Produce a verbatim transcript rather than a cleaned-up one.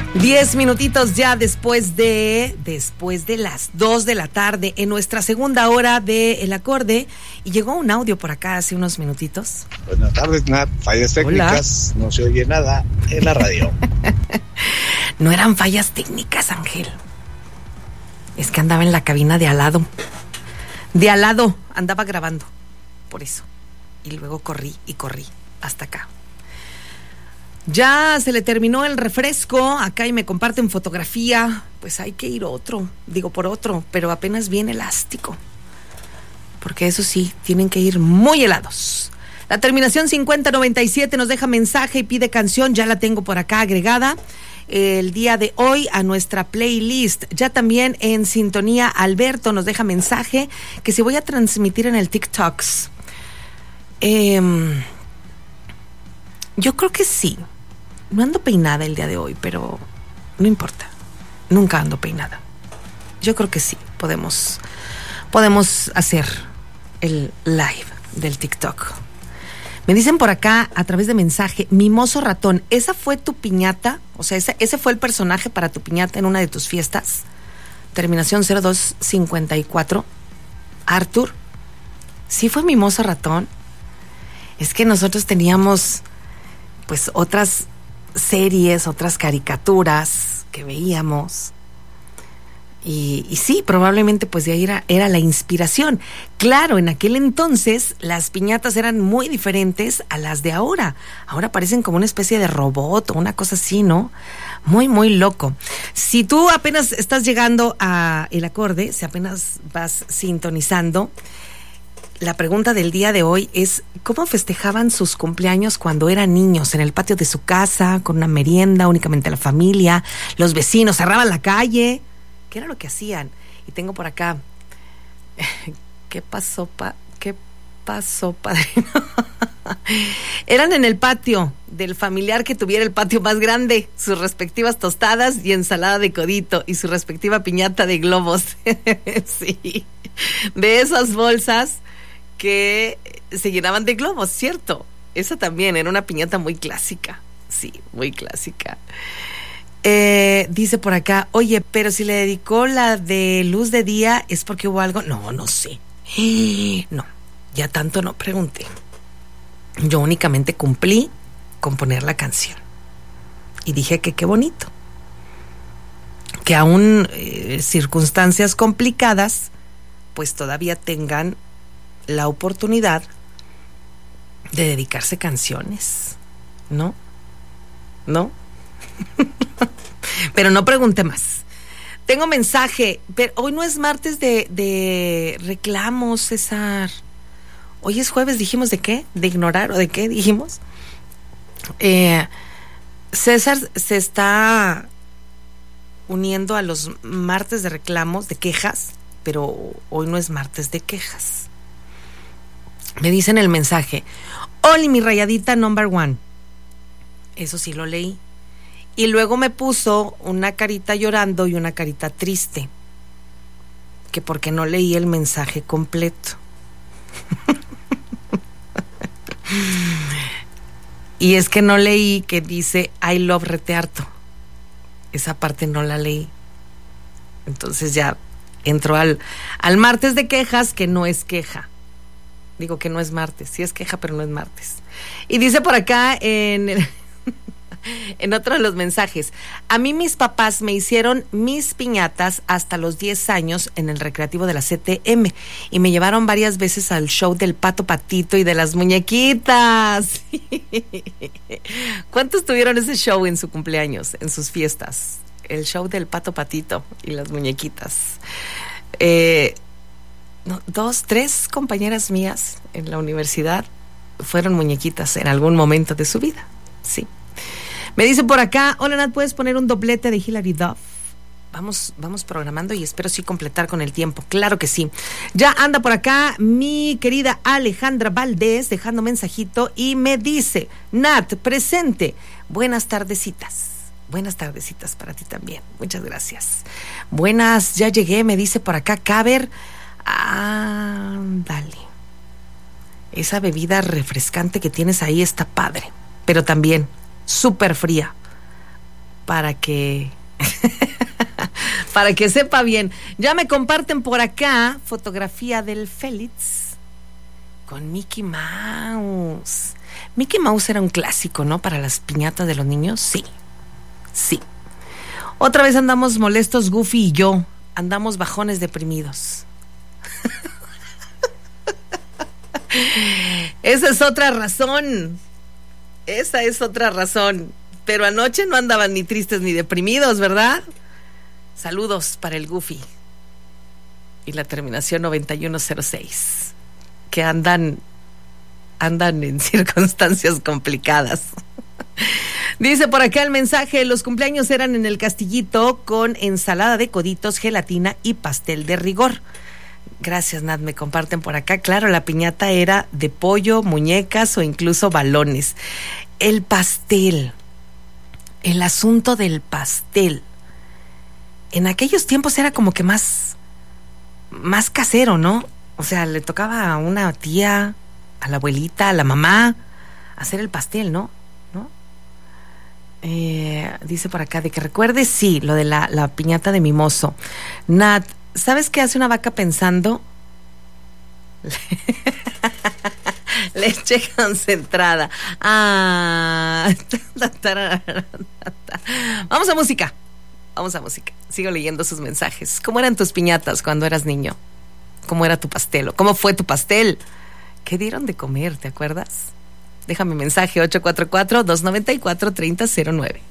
Diez minutitos ya después de después de las dos de la tarde en nuestra segunda hora de El Acorde, y llegó un audio por acá hace unos minutitos. Buenas tardes, Nat. Fallas técnicas. Hola. No se oye nada en la radio. No eran fallas técnicas, Ángel. Es que andaba en la cabina de al lado. De al lado andaba grabando. Por eso. Y luego corrí y corrí hasta acá. Ya se le terminó el refresco acá y me comparten fotografía. Pues hay que ir otro, digo por otro, pero apenas bien elástico. Porque eso sí, tienen que ir muy helados. La terminación cincuenta noventa y siete nos deja mensaje y pide canción. Ya la tengo por acá agregada el día de hoy a nuestra playlist. Ya también en sintonía Alberto nos deja mensaje que si voy a transmitir en el TikToks. Eh, yo creo que sí. No ando peinada el día de hoy, pero no importa. Nunca ando peinada. Yo creo que sí, podemos, podemos hacer el live del TikTok. Me dicen por acá a través de mensaje, Mimoso Ratón, ¿esa fue tu piñata? O sea, ese, ese fue el personaje para tu piñata en una de tus fiestas. Terminación cero dos cincuenta y cuatro. Arthur, ¿sí fue Mimoso Ratón? Es que nosotros teníamos pues otras series, otras caricaturas que veíamos y, y sí, probablemente pues de ahí era, era la inspiración. Claro, en aquel entonces las piñatas eran muy diferentes a las de ahora. Ahora parecen como una especie de robot o una cosa así, ¿no? Muy, muy loco. Si tú apenas estás llegando a El Acorde, si apenas vas sintonizando, la pregunta del día de hoy es, ¿cómo festejaban sus cumpleaños cuando eran niños? ¿En el patio de su casa, con una merienda, únicamente la familia, los vecinos, cerraban la calle? ¿Qué era lo que hacían? Y tengo por acá, ¿qué pasó, pa? ¿Qué pasó, padrino? Eran en el patio del familiar que tuviera el patio más grande, sus respectivas tostadas y ensalada de codito y su respectiva piñata de globos. Sí, de esas bolsas que se llenaban de globos, ¿cierto? Esa también era una piñata muy clásica. Sí, muy clásica. Eh, dice por acá, oye, pero si le dedicó la de Luz de Día, ¿es porque hubo algo? No, no sé. No, ya tanto no pregunté. Yo únicamente cumplí con poner la canción. Y dije que qué bonito. Que aún eh, circunstancias complicadas, pues todavía tengan la oportunidad de dedicarse canciones, ¿no? ¿No? Pero no pregunte más. Tengo mensaje, pero hoy no es martes de, de reclamos, César. Hoy es jueves, dijimos de qué, de ignorar o de qué dijimos. Eh, César se está uniendo a los martes de reclamos, de quejas, pero hoy no es martes de quejas. Me dicen el mensaje, Oli, mi rayadita number one. Eso sí lo leí. Y luego me puso una carita llorando y una carita triste. Que porque no leí el mensaje completo. Y es que no leí que dice I love retearto. Esa parte no la leí. Entonces ya entró al, al martes de quejas, que no es queja. Digo que no es martes, sí es queja, pero no es martes. Y dice por acá en, el, en otro de los mensajes, a mí mis papás me hicieron mis piñatas hasta los diez años en el recreativo de la C T M y me llevaron varias veces al show del Pato Patito y de las muñequitas. ¿Cuántos tuvieron ese show en su cumpleaños, en sus fiestas? El show del Pato Patito y las muñequitas. Eh... No, dos, tres compañeras mías en la universidad fueron muñequitas en algún momento de su vida. Sí. Me dice por acá, hola Nat, ¿puedes poner un doblete de Hilary Duff? Vamos, vamos programando y espero sí completar con el tiempo. Claro que sí. Ya anda por acá mi querida Alejandra Valdés dejando mensajito y me dice, Nat, presente. Buenas tardecitas. Buenas tardecitas para ti también. Muchas gracias. Buenas, ya llegué, me dice por acá Caber. Ándale. Esa bebida refrescante que tienes ahí está padre, pero también súper fría. para que para que sepa bien. Ya me comparten por acá fotografía del Félix con Mickey Mouse. Mickey Mouse era un clásico, ¿no? Para las piñatas de los niños. Sí, sí. Otra vez andamos molestos Goofy y yo. Andamos bajones deprimidos. Esa es otra razón. Esa es otra razón. Pero anoche no andaban ni tristes ni deprimidos, ¿verdad? Saludos para el Goofy y la terminación noventa y uno cero seis, que andan andan en circunstancias complicadas. Dice por acá el mensaje: los cumpleaños eran en el Castillito con ensalada de coditos, gelatina y pastel de rigor. Gracias, Nat, me comparten por acá. Claro, la piñata era de pollo, muñecas o incluso balones. El pastel, el asunto del pastel, en aquellos tiempos era como que más, más casero, ¿no? O sea, le tocaba a una tía, a la abuelita, a la mamá, hacer el pastel, ¿no? ¿No? Eh, dice por acá, de que recuerde, sí, lo de la, la piñata de mimoso. Nat, ¿sabes qué hace una vaca pensando? Leche concentrada. Ah. Vamos a música. Vamos a música. Sigo leyendo sus mensajes. ¿Cómo eran tus piñatas cuando eras niño? ¿Cómo era tu pastel? ¿Cómo fue tu pastel? ¿Qué dieron de comer? ¿Te acuerdas? Déjame mensaje ocho cuatro cuatro, dos nueve cuatro, tres cero cero nueve.